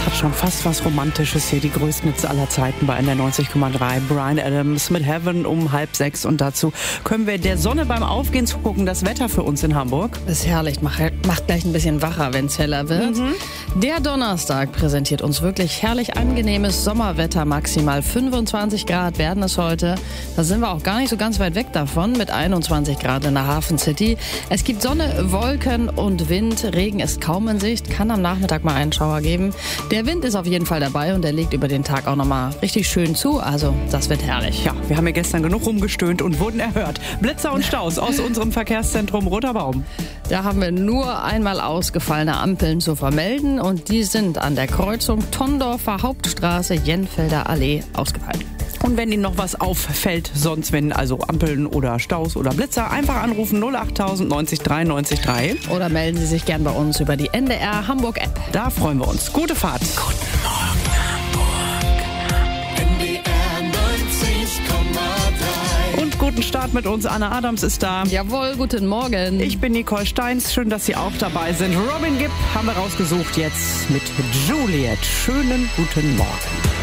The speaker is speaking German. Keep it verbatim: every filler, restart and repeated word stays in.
Das hat schon fast was Romantisches hier. Die größten Hits aller Zeiten bei N D R neunzig Komma drei. Bryan Adams mit Heaven um halb sechs. Und dazu können wir der Sonne beim Aufgehen zugucken. Das Wetter für uns in Hamburg. Das ist herrlich. Macht, macht gleich ein bisschen wacher, wenn es heller wird. Mhm. Der Donnerstag präsentiert uns wirklich herrlich angenehmes Sommerwetter. Maximal fünfundzwanzig Grad werden es heute. Da sind wir auch gar nicht so ganz weit weg davon. Mit einundzwanzig Grad in der Hafen City. Es gibt Sonne, Wolken und Wind. Regen ist kaum in Sicht. Kann am Nachmittag mal einen Schauer geben. Der Wind ist auf jeden Fall dabei und der legt über den Tag auch nochmal richtig schön zu. Also das wird herrlich. Ja, wir haben ja gestern genug rumgestöhnt und wurden erhört. Blitzer und Staus aus unserem Verkehrszentrum Roter Baum. Da haben wir nur einmal ausgefallene Ampeln zu vermelden und die sind an der Kreuzung Tondorfer Hauptstraße, Jenfelder Allee ausgefallen. Und wenn Ihnen noch was auffällt, sonst wenn also Ampeln oder Staus oder Blitzer, einfach anrufen null achttausend neunzig drei neunzig drei. Oder melden Sie sich gern bei uns über die N D R Hamburg App. Da freuen wir uns. Gute Fahrt. Guten Morgen Hamburg. N D R neunzig Komma drei. Und guten Start mit uns. Anna Adams ist da. Jawohl, guten Morgen. Ich bin Nicole Steins. Schön, dass Sie auch dabei sind. Robin Gibb haben wir rausgesucht jetzt mit Juliet. Schönen guten Morgen.